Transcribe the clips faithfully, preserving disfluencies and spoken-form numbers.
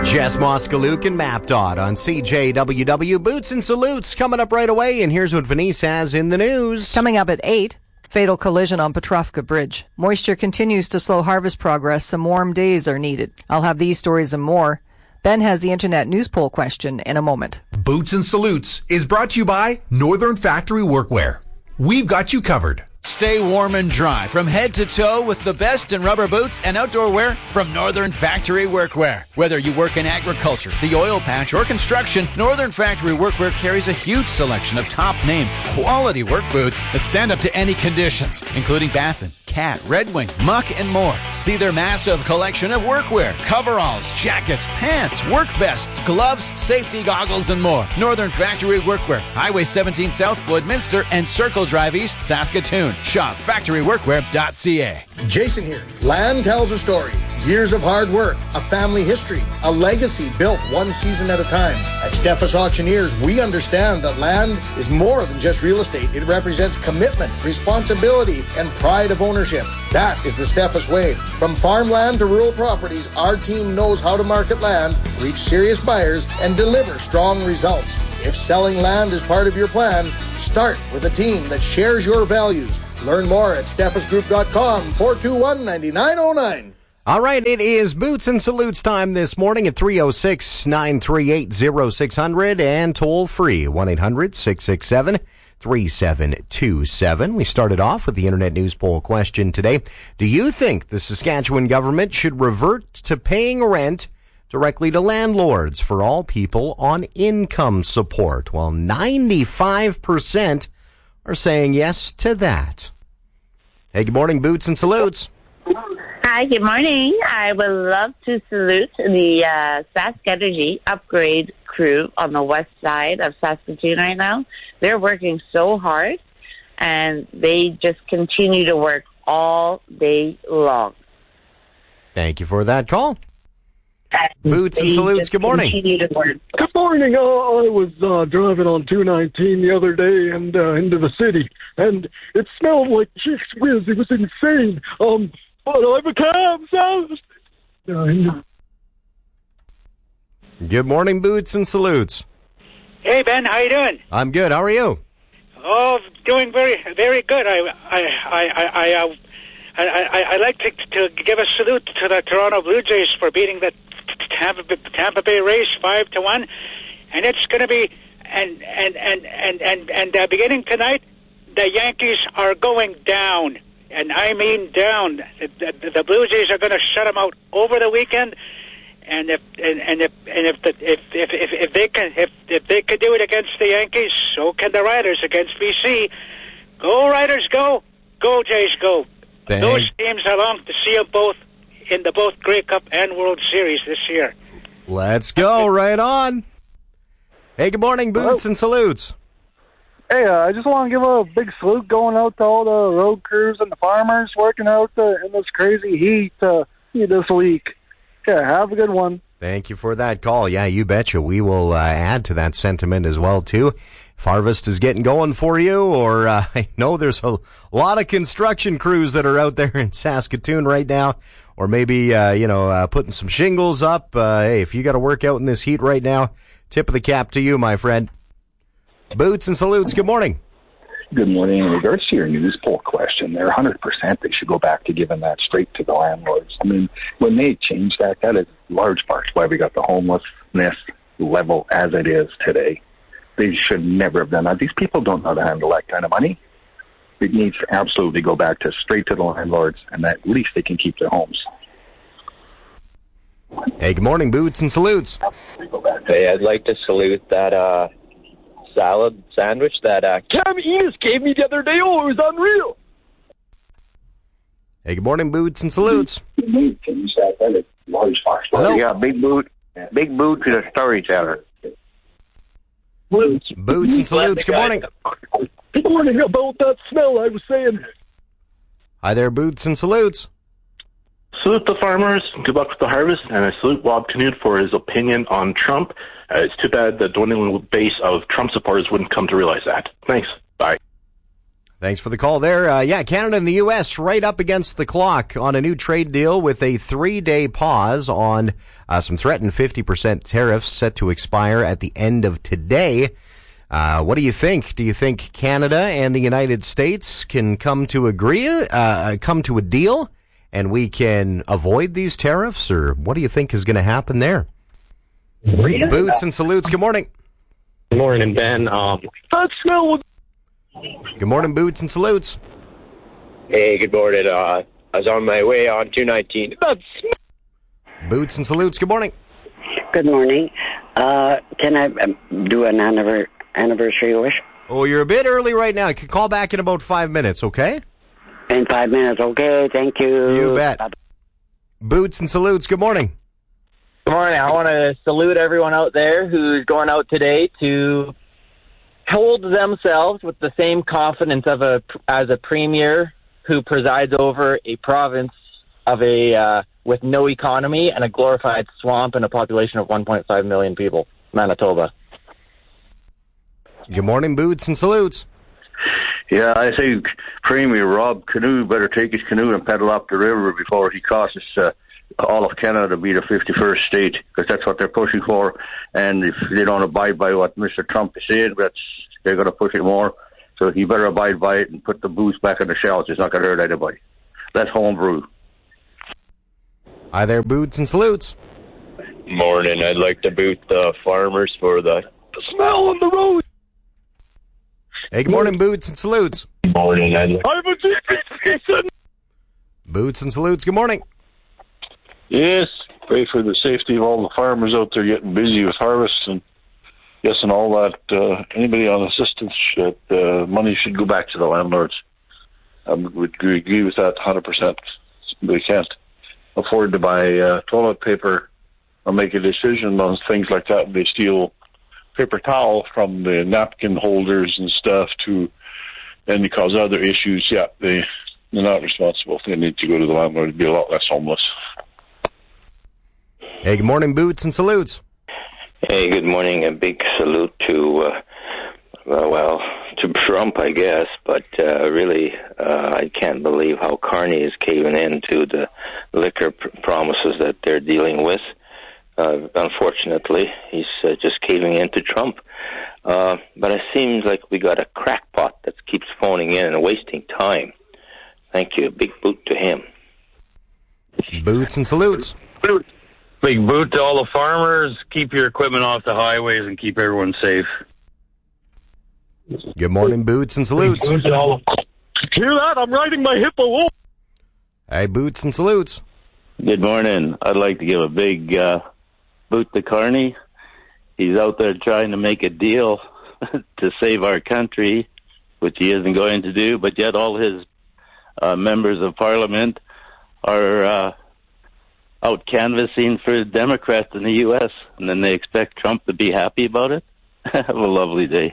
Jess Moskaluk and MapDot on C J W W. Boots and Salutes coming up right away, and here's what Venice has in the news. Coming up at eight, fatal collision on Petrovka Bridge. Moisture continues to slow harvest progress. Some warm days are needed. I'll have these stories and more. Ben has the Internet News Poll question in a moment. Boots and Salutes is brought to you by Northern Factory Workwear. We've got you covered. Stay warm and dry from head to toe with the best in rubber boots and outdoor wear from Northern Factory Workwear. Whether you work in agriculture, the oil patch, or construction, Northern Factory Workwear carries a huge selection of top-name, quality work boots that stand up to any conditions, including Baffin, Cat, Red Wing, Muck, and more. See their massive collection of workwear, coveralls, jackets, pants, work vests, gloves, safety goggles, and more. Northern Factory Workwear, Highway seventeen South, Floydminster, and Circle Drive East, Saskatoon. Shop factory workwear dot c a. Jason here. Land tells a story. Years of hard work, a family history, a legacy built one season at a time. At Steffes Auctioneers, we understand that land is more than just real estate. It represents commitment, responsibility, and pride of ownership. That is the Steffes way. From farmland to rural properties, our team knows how to market land, reach serious buyers, and deliver strong results. If selling land is part of your plan, start with a team that shares your values. Learn more at steffes group dot com, four two one, nine nine zero nine. All right, it is Boots and Salutes time this morning at three oh six, nine three eight, oh six hundred and toll free one eight hundred, six six seven, three seven two seven. We started off with the Internet News Poll question today. Do you think the Saskatchewan government should revert to paying rent directly to landlords for all people on income support? Well, ninety-five percent are saying yes to that. Hey, good morning, Boots and Salutes. Hi, good morning. I would love to salute the uh, Sask Energy upgrade crew on the west side of Saskatoon right now. They're working so hard, and they just continue to work all day long. Thank you for that call. And Boots and Salutes, good morning. Good morning. Uh, I was uh, driving on two nineteen the other day and uh, into the city, and it smelled like Chick's Whiz. It was insane. Um, but I became so... Good morning, Boots and Salutes. Hey, Ben, how you doing? I'm good. How are you? Oh, doing very, very good. I, I, I, I, I, uh, I, I, I like to, to give a salute to the Toronto Blue Jays for beating the Tampa, Tampa Bay Rays five to one, and it's going to be and and and and and and uh, beginning tonight, the Yankees are going down, and I mean down. The, the, the Blue Jays are going to shut them out over the weekend, and if and, and if and if the, if, if if if they can if if they could do it against the Yankees, so can the Riders against B C. Go Riders, go! Go Jays, go! Dang. Those teams I long to see them both in the both Grey Cup and World Series this year. Let's go. Right on. Hey, good morning, Boots Hello. and Salutes. Hey, uh, I just want to give a big salute going out to all the road crews and the farmers working out uh, in this crazy heat uh, this week. Yeah, have a good one. Thank you for that call. Yeah, you betcha. We will uh, add to that sentiment as well, too. If harvest is getting going for you, or uh, I know there's a lot of construction crews that are out there in Saskatoon right now, or maybe, uh, you know, uh, putting some shingles up. Uh, hey, if you got to work out in this heat right now, tip of the cap to you, my friend. Boots and Salutes, good morning. Good morning. In regards to your news poll question, they're one hundred percent they should go back to giving that straight to the landlords. I mean, when they changed that, that is large part why we got the homelessness level as it is today. They should never have done that. These people don't know how to handle that kind of money. It needs to absolutely go back to straight to the landlords, and at least they can keep their homes. Hey, good morning, Boots and Salutes. Hey, I'd like to salute that uh, salad sandwich that uh, Cam Enos gave me the other day. Oh, it was unreal. Hey, good morning, Boots and Salutes. Hello? Yeah, big boot. Big boot to the storyteller. Boots. Boots and Salutes, good morning. Good morning. About that smell I was saying. Hi there, Boots and Salutes. Salute the farmers. Good luck with the harvest. And I salute Bob Canute for his opinion on Trump. Uh, it's too bad the dwindling base of Trump supporters wouldn't come to realize that. Thanks. Bye. Thanks for the call there. Uh, yeah, Canada and the U S right up against the clock on a new trade deal with a three-day pause on uh, some threatened fifty percent tariffs set to expire at the end of today. Uh, what do you think? Do you think Canada and the United States can come to agree, uh, come to a deal, and we can avoid these tariffs, or what do you think is going to happen there? Boots and Salutes, good morning. Good morning, Ben. Um, that smell was... Good morning, Boots and Salutes. Hey, good morning. Uh, I was on my way on two nineteen. That's... Boots and Salutes, good morning. Good morning. Uh, can I um, do an anniver- anniversary wish? Oh, you're a bit early right now. You can call back in about five minutes, okay? In five minutes, okay. Thank you. You bet. Bye. Boots and Salutes, good morning. Good morning. I want to salute everyone out there who's going out today to hold themselves with the same confidence of a as a premier who presides over a province of a uh, with no economy and a glorified swamp and a population of one point five million people, Manitoba. Good morning, Boots and Salutes. Yeah, I think Premier Rob Canoe better take his canoe and paddle up the river before he causes uh, all of Canada to be the fifty-first state, because that's what they're pushing for. And if they don't abide by what Mister Trump is saying, that's, they're going to push it more. So he better abide by it and put the booze back on the shelves. It's not going to hurt anybody. That's homebrew. Hi there, Boots and Salutes. Morning. I'd like to boot the farmers for the, the smell on the road. Hey, good morning, Boots and Salutes. Morning. I'd like... I'm a G P station. Boots and Salutes, good morning. Yes, pray for the safety of all the farmers out there getting busy with harvest, and yes, and all that. Uh, anybody on assistance, should, uh, money should go back to the landlords. I would agree with that one hundred percent. They can't afford to buy uh, toilet paper or make a decision on things like that. They steal paper towel from the napkin holders and stuff to, and they cause other issues. Yeah, they, they're not responsible. They need to go to the landlord to be a lot less homeless. Hey, good morning, Boots and Salutes. Hey, good morning. A big salute to, uh, well, well, to Trump, I guess, but uh, really, uh, I can't believe how Carney is caving in to the liquor pr- promises that they're dealing with. Uh, unfortunately, he's uh, just caving in to Trump. Uh, but it seems like we got a crackpot that keeps phoning in and wasting time. Thank you. Big boot to him. Boots and Salutes. Boot. Big boot to all the farmers. Keep your equipment off the highways and keep everyone safe. Good morning, Boots and Salutes. Hear that? I'm riding my hippo. Hey, Boots and Salutes. Good morning. I'd like to give a big uh, boot to Carney. He's out there trying to make a deal to save our country, which he isn't going to do, but yet all his uh, members of Parliament are uh, out canvassing for Democrats in the U S, and then they expect Trump to be happy about it. Have a lovely day.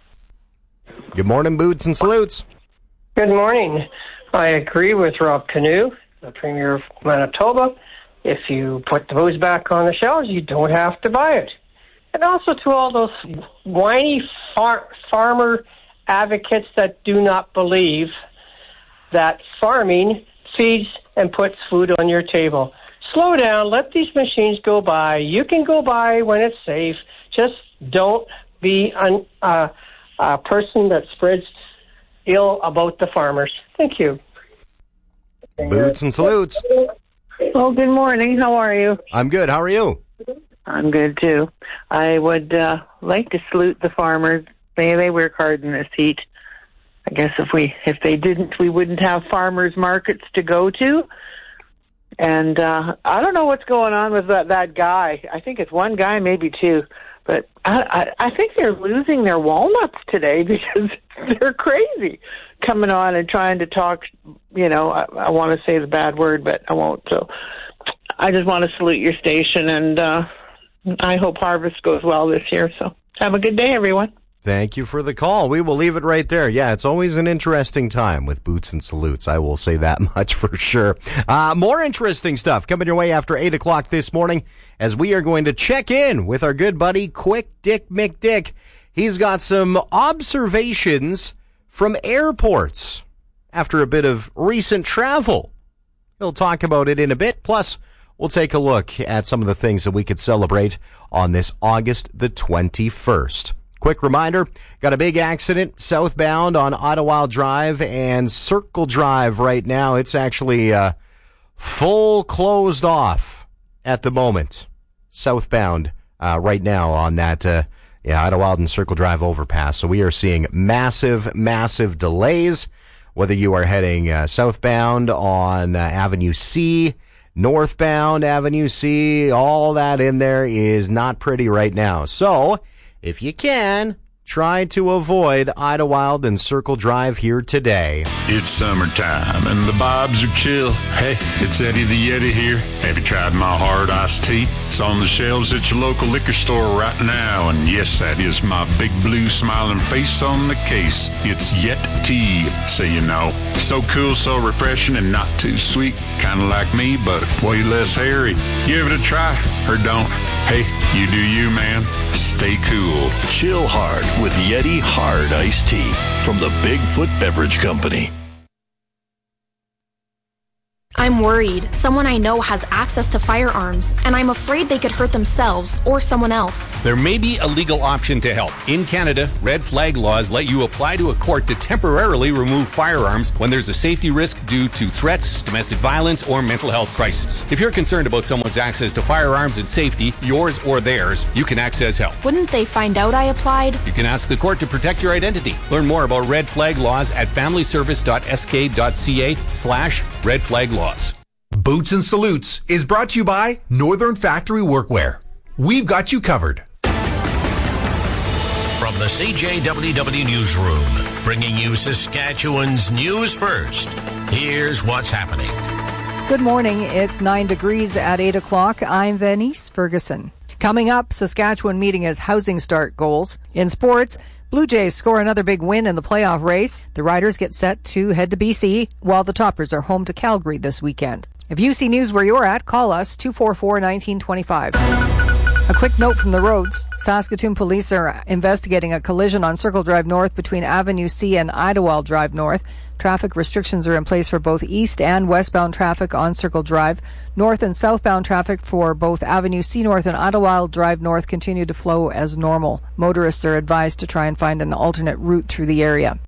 Good morning, Boots and Salutes. Good morning. I agree with Rob Canoe, the Premier of Manitoba. If you put the booze back on the shelves, you don't have to buy it. And also to all those whiny far- farmer advocates that do not believe that farming feeds and puts food on your table. Slow down. Let these machines go by. You can go by when it's safe. Just don't be an, uh, a person that spreads ill about the farmers. Thank you. Boots and Salutes. Oh, good morning. How are you? I'm good. How are you? I'm good, too. I would uh, like to salute the farmers. They, they work hard in this heat. I guess if we if they didn't, we wouldn't have farmers markets to go to. And uh, I don't know what's going on with that, that guy. I think it's one guy, maybe two. But I, I, I think they're losing their walnuts today because they're crazy coming on and trying to talk, you know, I, I want to say the bad word, but I won't. So I just want to salute your station, and uh, I hope harvest goes well this year. So have a good day, everyone. Thank you for the call. We will leave it right there. Yeah, it's always an interesting time with Boots and Salutes. I will say that much for sure. Uh, more interesting stuff coming your way after eight o'clock this morning as we are going to check in with our good buddy, Quick Dick McDick. He's got some observations from airports after a bit of recent travel. He'll talk about it in a bit. Plus, we'll take a look at some of the things that we could celebrate on this August the twenty-first. Quick reminder, got a big accident southbound on Ottawa Drive and Circle Drive right now. It's actually uh, full closed off at the moment. Southbound uh, right now on that uh, yeah, Ottawa and Circle Drive overpass. So we are seeing massive, massive delays, whether you are heading uh, southbound on uh, Avenue C, northbound Avenue C, all that in there is not pretty right now. So if you can, try to avoid Idlewild and Circle Drive here today. It's summertime and the vibes are chill. Hey, it's Eddie the Yeti here. Have you tried my hard iced tea? It's on the shelves at your local liquor store right now. And yes, that is my big blue smiling face on the case. It's Yet Tea, so you know. So cool, so refreshing, and not too sweet. Kind of like me, but way less hairy. Give it a try, or don't. Hey, you do you, man. Stay cool. Chill hard with Yeti Hard Iced Tea from the Bigfoot Beverage Company. I'm worried. Someone I know has access to firearms, and I'm afraid they could hurt themselves or someone else. There may be a legal option to help. In Canada, red flag laws let you apply to a court to temporarily remove firearms when there's a safety risk due to threats, domestic violence, or mental health crisis. If you're concerned about someone's access to firearms and safety, yours or theirs, you can access help. Wouldn't they find out I applied? You can ask the court to protect your identity. Learn more about red flag laws at familyservice.sk.ca slash red flag laws. Boots and Salutes is brought to you by Northern Factory Workwear. We've got you covered. From the C J W W Newsroom, bringing you Saskatchewan's news first. Here's what's happening. Good morning. It's nine degrees at eight o'clock. I'm Venice Ferguson. Coming up, Saskatchewan meeting as housing start goals. In sports, Blue Jays score another big win in the playoff race. The Riders get set to head to B C, while the Toppers are home to Calgary this weekend. If you see news where you're at, call us two four four, one nine two five. A quick note from the roads. Saskatoon police are investigating a collision on Circle Drive North between Avenue C and Idlewild Drive North. Traffic restrictions are in place for both east and westbound traffic on Circle Drive. North and southbound traffic for both Avenue C North and Idlewild Drive North continue to flow as normal. Motorists are advised to try and find an alternate route through the area.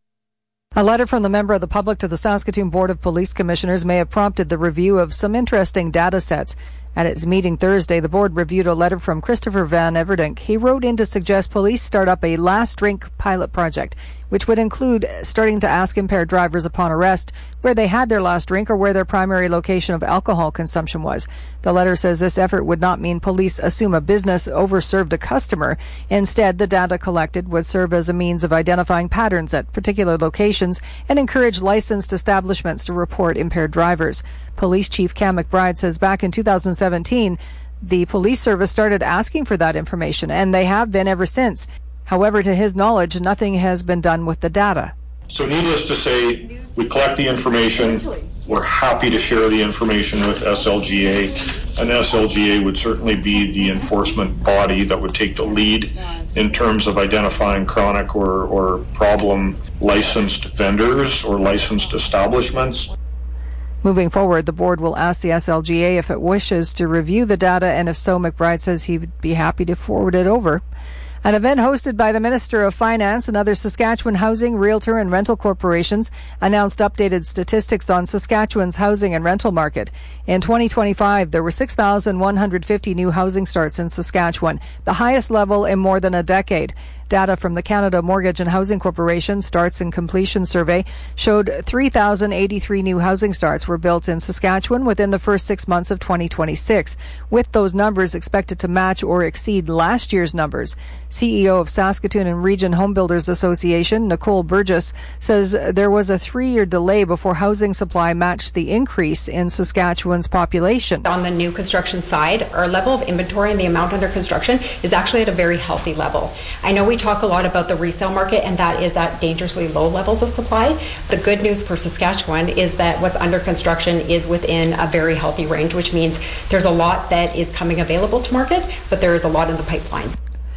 A letter from the member of the public to the Saskatoon Board of Police Commissioners may have prompted the review of some interesting data sets. At its meeting Thursday, the board reviewed a letter from Christopher Van Everdink. He wrote in to suggest police start up a last drink pilot project, which would include starting to ask impaired drivers upon arrest where they had their last drink or where their primary location of alcohol consumption was. The letter says this effort would not mean police assume a business overserved a customer. Instead, the data collected would serve as a means of identifying patterns at particular locations and encourage licensed establishments to report impaired drivers. Police Chief Cam McBride says back in two thousand seventeen, the police service started asking for that information, and they have been ever since. However, to his knowledge, nothing has been done with the data. So needless to say, we collect the information. We're happy to share the information with S L G A, and S L G A would certainly be the enforcement body that would take the lead in terms of identifying chronic or, or problem licensed vendors or licensed establishments. Moving forward, the board will ask the S L G A if it wishes to review the data, and if so, McBride says he would be happy to forward it over. An event hosted by the Minister of Finance and other Saskatchewan housing, realtor, and rental corporations announced updated statistics on Saskatchewan's housing and rental market. In twenty twenty-five, there were six thousand one hundred fifty new housing starts in Saskatchewan, the highest level in more than a decade. Data from the Canada Mortgage and Housing Corporation Starts and Completion Survey showed three thousand eighty-three new housing starts were built in Saskatchewan within the first six months of twenty twenty-six, with those numbers expected to match or exceed last year's numbers. C E O of Saskatoon and Region Home Builders Association, Nicole Burgess, says there was a three-year delay before housing supply matched the increase in Saskatchewan's population. On the new construction side, our level of inventory and the amount under construction is actually at a very healthy level. I know we talk a lot about the resale market, and that is at dangerously low levels of supply. The good news for Saskatchewan is that what's under construction is within a very healthy range, which means there's a lot that is coming available to market, but there is a lot in the pipeline.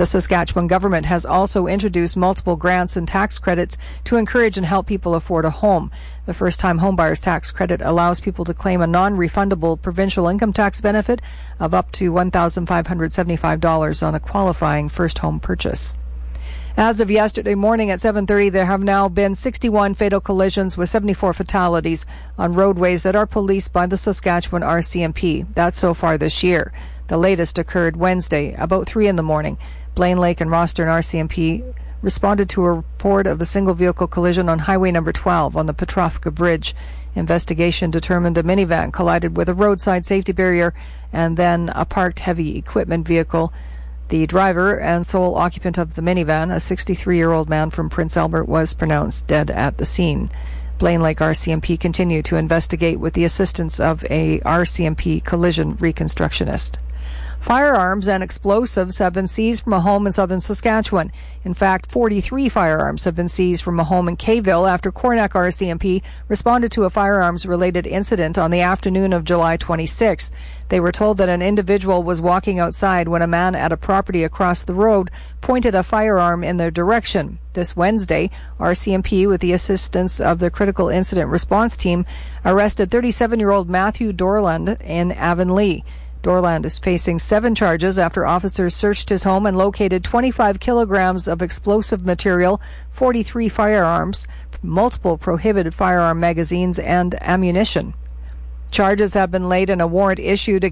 The Saskatchewan government has also introduced multiple grants and tax credits to encourage and help people afford a home. The first-time homebuyers tax credit allows people to claim a non-refundable provincial income tax benefit of up to one thousand five hundred seventy-five dollars on a qualifying first home purchase. As of yesterday morning at seven thirty, there have now been sixty-one fatal collisions with seventy-four fatalities on roadways that are policed by the Saskatchewan R C M P. That's so far this year. The latest occurred Wednesday, about three in the morning. Blaine Lake and Rostern R C M P responded to a report of a single vehicle collision on Highway number twelve on the Petrovka Bridge. Investigation determined a minivan collided with a roadside safety barrier and then a parked heavy equipment vehicle. The driver and sole occupant of the minivan, a sixty-three-year-old man from Prince Albert, was pronounced dead at the scene. Blaine Lake R C M P continued to investigate with the assistance of a R C M P collision reconstructionist. Firearms and explosives have been seized from a home in southern Saskatchewan. In fact, forty-three firearms have been seized from a home in Kayville after Cornack R C M P responded to a firearms-related incident on the afternoon of July twenty-sixth. They were told that an individual was walking outside when a man at a property across the road pointed a firearm in their direction. This Wednesday, R C M P, with the assistance of the Critical Incident Response Team, arrested thirty-seven-year-old Matthew Dorland in Avonlea. Dorland is facing seven charges after officers searched his home and located twenty-five kilograms of explosive material, forty-three firearms, multiple prohibited firearm magazines, and ammunition. Charges have been laid and a warrant issued